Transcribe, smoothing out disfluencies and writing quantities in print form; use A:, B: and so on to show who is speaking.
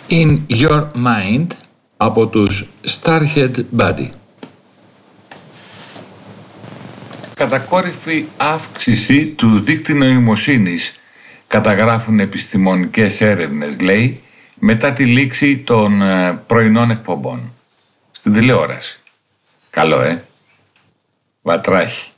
A: In Your Mind από τους Starhead Buddy. Κατακόρυφη αύξηση του δίκτυου νοημοσύνης καταγράφουν επιστημονικές έρευνες, λέει, μετά τη λήξη των πρωινών εκπομπών στην τηλεόραση. Καλό, βατράχει.